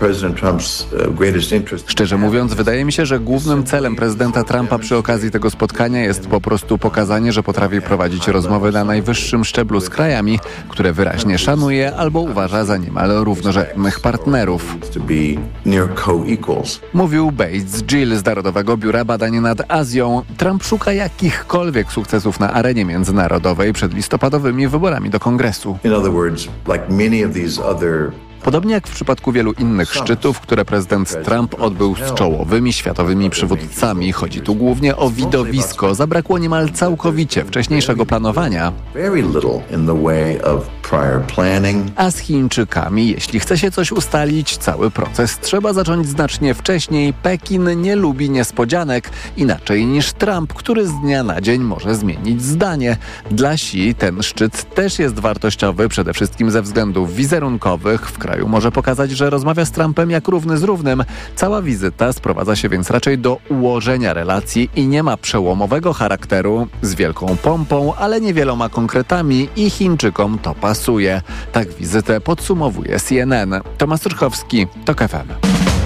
Szczerze mówiąc, wydaje mi się, że głównym celem prezydenta Trumpa przy okazji tego spotkania jest po prostu pokazanie, że potrafi prowadzić rozmowy na najwyższym szczeblu z krajami, które wyraźnie szanuje albo uważa za niemal równorzędnych partnerów. Mówił Bates Gill z Narodowego Biura Badań nad Azją. Trump szuka jakichkolwiek sukcesów na arenie międzynarodowej przed listopadowymi wyborami do Kongresu. Podobnie jak w przypadku wielu innych szczytów, które prezydent Trump odbył z czołowymi światowymi przywódcami, chodzi tu głównie o widowisko. Zabrakło niemal całkowicie wcześniejszego planowania. A z Chińczykami, jeśli chce się coś ustalić, cały proces trzeba zacząć znacznie wcześniej. Pekin nie lubi niespodzianek, inaczej niż Trump, który z dnia na dzień może zmienić zdanie. Dla Xi ten szczyt też jest wartościowy, przede wszystkim ze względów wizerunkowych. W kraju może pokazać, że rozmawia z Trumpem jak równy z równym. Cała wizyta sprowadza się więc raczej do ułożenia relacji i nie ma przełomowego charakteru, z wielką pompą, ale niewieloma konkretami i Chińczykom to pasuje. Tak wizytę podsumowuje CNN. Tomasz Turchowski, TOK FM.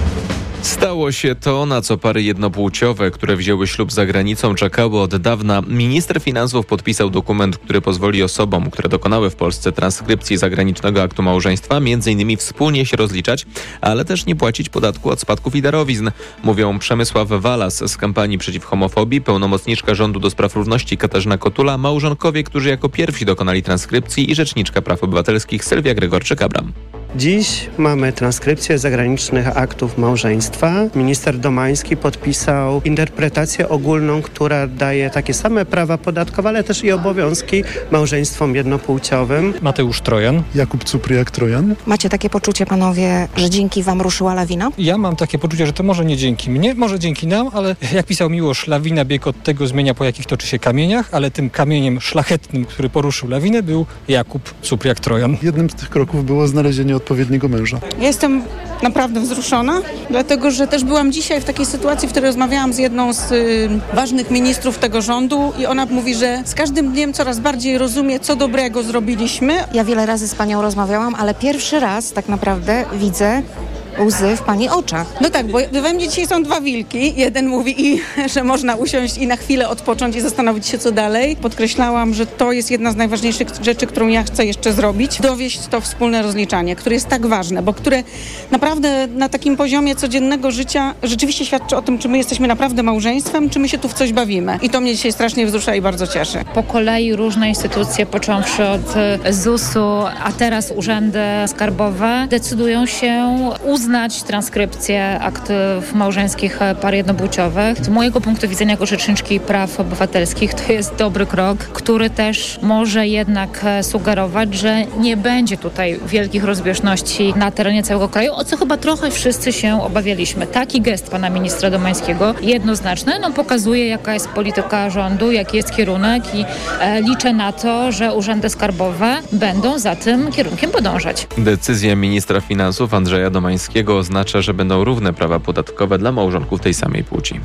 Stało się to, na co pary jednopłciowe, które wzięły ślub za granicą, czekały od dawna. Minister finansów podpisał dokument, który pozwoli osobom, które dokonały w Polsce transkrypcji zagranicznego aktu małżeństwa, m.in. wspólnie się rozliczać, ale też nie płacić podatku od spadków i darowizn. Mówią Przemysław Walas z kampanii przeciw homofobii, pełnomocniczka rządu do spraw równości Katarzyna Kotula, małżonkowie, którzy jako pierwsi dokonali transkrypcji i rzeczniczka praw obywatelskich Sylwia Gregorczyk-Abram. Dziś mamy transkrypcję zagranicznych aktów małżeństwa. Minister Domański podpisał interpretację ogólną, która daje takie same prawa podatkowe, ale też i obowiązki małżeństwom jednopłciowym. Mateusz Trojan. Jakub Cypriak-Trojan. Macie takie poczucie, panowie, że dzięki wam ruszyła lawina? Ja mam takie poczucie, że to może nie dzięki mnie, może dzięki nam, ale jak pisał Miłosz, lawina bieg od tego zmienia, po jakich toczy się kamieniach, ale tym kamieniem szlachetnym, który poruszył lawinę, był Jakub Cypriak-Trojan. Jednym z tych kroków było znalezienie odpowiedniego męża. Jestem naprawdę wzruszona, dlatego że też byłam dzisiaj w takiej sytuacji, w której rozmawiałam z jedną z ważnych ministrów tego rządu i ona mówi, że z każdym dniem coraz bardziej rozumie, co dobrego zrobiliśmy. Ja wiele razy z panią rozmawiałam, ale pierwszy raz tak naprawdę widzę łzy w pani oczach. No tak, bo we mnie dzisiaj są dwa wilki. Jeden mówi, że można usiąść i na chwilę odpocząć i zastanowić się, co dalej. Podkreślałam, że to jest jedna z najważniejszych rzeczy, którą ja chcę jeszcze zrobić. Dowieść to wspólne rozliczanie, które jest tak ważne, bo które naprawdę na takim poziomie codziennego życia rzeczywiście świadczy o tym, czy my jesteśmy naprawdę małżeństwem, czy my się tu w coś bawimy. I to mnie dzisiaj strasznie wzrusza i bardzo cieszy. Po kolei różne instytucje, począwszy od ZUS-u, a teraz urzędy skarbowe, decydują się uznać transkrypcję aktów małżeńskich par jednopłciowych. Z mojego punktu widzenia jako rzeczniczki praw obywatelskich to jest dobry krok, który też może jednak sugerować, że nie będzie tutaj wielkich rozbieżności na terenie całego kraju, o co chyba trochę wszyscy się obawialiśmy. Taki gest pana ministra Domańskiego jednoznaczny, pokazuje, jaka jest polityka rządu, jaki jest kierunek i liczę na to, że urzędy skarbowe będą za tym kierunkiem podążać. Decyzja ministra finansów Andrzeja Domańskiego oznacza, że będą równe prawa podatkowe dla małżonków tej samej płci.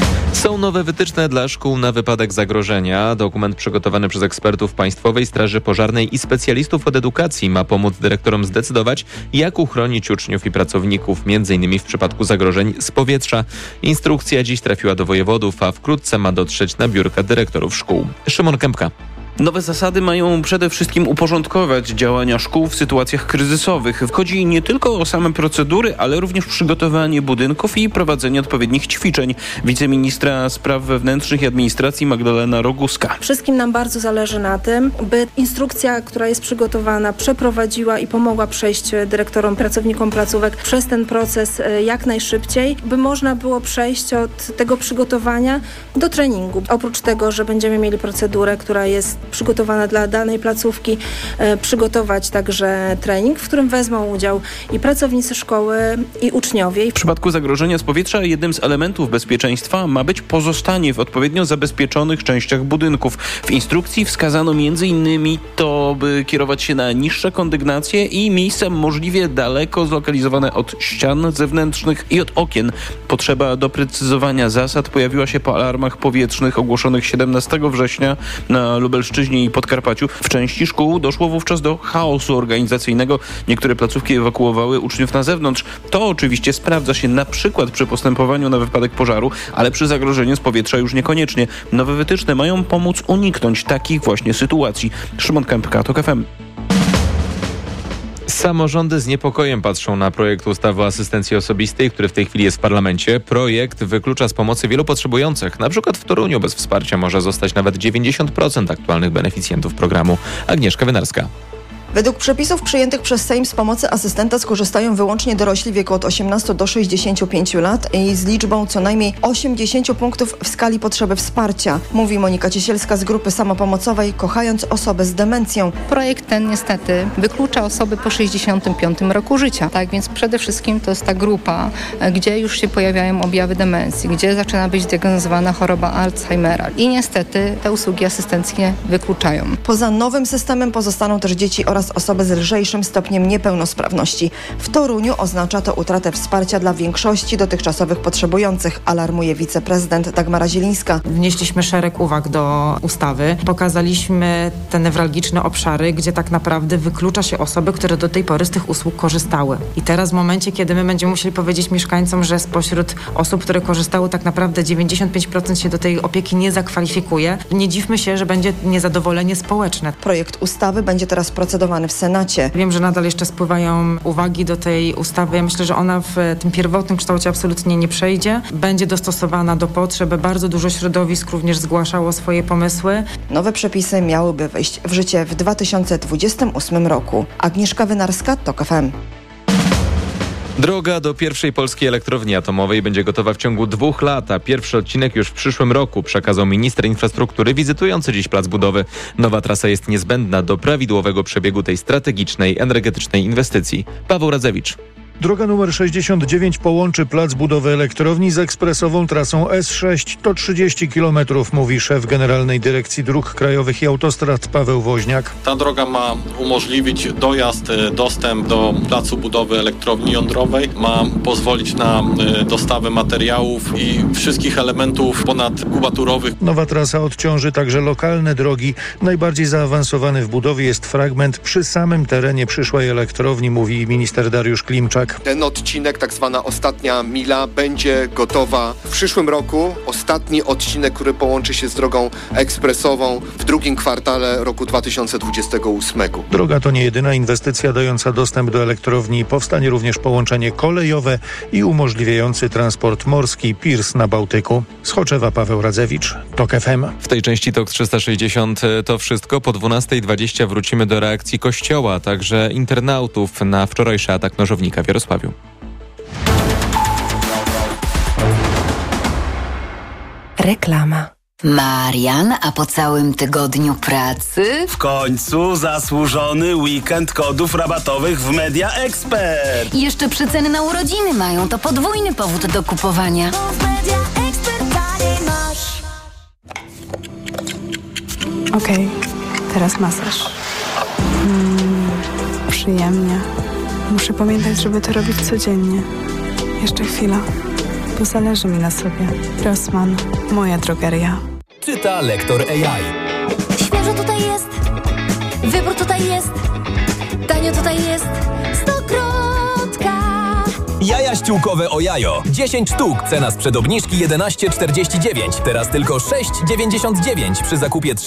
Są nowe wytyczne dla szkół na wypadek zagrożenia. Dokument przygotowany przez ekspertów Państwowej Straży Pożarnej i specjalistów od edukacji ma pomóc dyrektorom zdecydować, jak uchronić uczniów i pracowników, m.in. w przypadku zagrożeń z powietrza. Instrukcja dziś trafiła do wojewodów, a wkrótce ma dotrzeć na biurka dyrektorów szkół. Szymon Kępka. Nowe zasady mają przede wszystkim uporządkować działania szkół w sytuacjach kryzysowych. Chodzi nie tylko o same procedury, ale również przygotowanie budynków i prowadzenie odpowiednich ćwiczeń. Wiceministra Spraw Wewnętrznych i Administracji Magdalena Roguska. Wszystkim nam bardzo zależy na tym, by instrukcja, która jest przygotowana, przeprowadziła i pomogła przejść dyrektorom, pracownikom placówek przez ten proces jak najszybciej, by można było przejść od tego przygotowania do treningu. Oprócz tego, że będziemy mieli procedurę, która jest przygotowana dla danej placówki, przygotować także trening, w którym wezmą udział i pracownicy szkoły, i uczniowie. W przypadku zagrożenia z powietrza jednym z elementów bezpieczeństwa ma być pozostanie w odpowiednio zabezpieczonych częściach budynków. W instrukcji wskazano m.in. to, by kierować się na niższe kondygnacje i miejsca możliwie daleko zlokalizowane od ścian zewnętrznych i od okien. Potrzeba doprecyzowania zasad pojawiła się po alarmach powietrznych ogłoszonych 17 września na Lubelszczyźnie Lubelszczyźnie i Podkarpaciu. W części szkół doszło wówczas do chaosu organizacyjnego. Niektóre placówki ewakuowały uczniów na zewnątrz. To oczywiście sprawdza się na przykład przy postępowaniu na wypadek pożaru, ale przy zagrożeniu z powietrza już niekoniecznie. Nowe wytyczne mają pomóc uniknąć takich właśnie sytuacji. Szymon Kępka, TOK FM. Samorządy z niepokojem patrzą na projekt ustawy o asystencji osobistej, który w tej chwili jest w parlamencie. Projekt wyklucza z pomocy wielu potrzebujących. Na przykład w Toruniu bez wsparcia może zostać nawet 90% aktualnych beneficjentów programu. Agnieszka Wynarska. Według przepisów przyjętych przez Sejm z pomocy asystenta skorzystają wyłącznie dorośli w wieku od 18 do 65 lat i z liczbą co najmniej 80 punktów w skali potrzeby wsparcia, mówi Monika Ciesielska z grupy samopomocowej Kochając osoby z demencją. Projekt ten niestety wyklucza osoby po 65 roku życia. Tak więc przede wszystkim to jest ta grupa, gdzie już się pojawiają objawy demencji, gdzie zaczyna być diagnozowana choroba Alzheimera i niestety te usługi asystenckie wykluczają. Poza nowym systemem pozostaną też dzieci oraz osoby z lżejszym stopniem niepełnosprawności. W Toruniu oznacza to utratę wsparcia dla większości dotychczasowych potrzebujących, alarmuje wiceprezydent Dagmara Zielińska. Wnieśliśmy szereg uwag do ustawy. Pokazaliśmy te newralgiczne obszary, gdzie tak naprawdę wyklucza się osoby, które do tej pory z tych usług korzystały. I teraz w momencie, kiedy my będziemy musieli powiedzieć mieszkańcom, że spośród osób, które korzystały, tak naprawdę 95% się do tej opieki nie zakwalifikuje, nie dziwmy się, że będzie niezadowolenie społeczne. Projekt ustawy będzie teraz procedowany w Senacie. Wiem, że nadal jeszcze spływają uwagi do tej ustawy. Ja myślę, że ona w tym pierwotnym kształcie absolutnie nie przejdzie. Będzie dostosowana do potrzeb. Bardzo dużo środowisk również zgłaszało swoje pomysły. Nowe przepisy miałyby wejść w życie w 2028 roku. Agnieszka Wynarska, TOK FM. Droga do pierwszej polskiej elektrowni atomowej będzie gotowa w ciągu 2 lat, a pierwszy odcinek już w przyszłym roku, przekazał minister infrastruktury wizytujący dziś plac budowy. Nowa trasa jest niezbędna do prawidłowego przebiegu tej strategicznej, energetycznej inwestycji. Paweł Radzewicz. Droga numer 69 połączy plac budowy elektrowni z ekspresową trasą S6. To 30 km, mówi szef Generalnej Dyrekcji Dróg Krajowych i Autostrad Paweł Woźniak. Ta droga ma umożliwić dojazd, dostęp do placu budowy elektrowni jądrowej. Ma pozwolić na dostawę materiałów i wszystkich elementów ponadkubaturowych. Nowa trasa odciąży także lokalne drogi. Najbardziej zaawansowany w budowie jest fragment przy samym terenie przyszłej elektrowni, mówi minister Dariusz Klimczak. Ten odcinek, tak zwana ostatnia mila, będzie gotowa w przyszłym roku. Ostatni odcinek, który połączy się z drogą ekspresową w drugim kwartale roku 2028. Droga to nie jedyna inwestycja dająca dostęp do elektrowni. Powstanie również połączenie kolejowe i umożliwiający transport morski Pirs na Bałtyku. Z Choczewa Paweł Radzewicz, TOK FM. W tej części TOK 360 to wszystko. Po 12:20 wrócimy do reakcji Kościoła, a także internautów na wczorajszy atak nożownika w Jarosławiu. Reklama. Marian, a po całym tygodniu pracy? W końcu zasłużony weekend kodów rabatowych w Media Expert. I jeszcze przeceny na urodziny mają, to podwójny powód do kupowania. Okej, teraz masaż. Przyjemnie. Muszę pamiętać, żeby to robić codziennie. Jeszcze chwila, bo zależy mi na sobie. Rossmann, moja drogeria. Czyta lektor AI. Świeżo tutaj jest, wybór tutaj jest, tanio tutaj jest, Stokrotka. Jaja ściółkowe Ojajo. 10 sztuk, cena sprzed obniżki 11,49. Teraz tylko 6,99 przy zakupie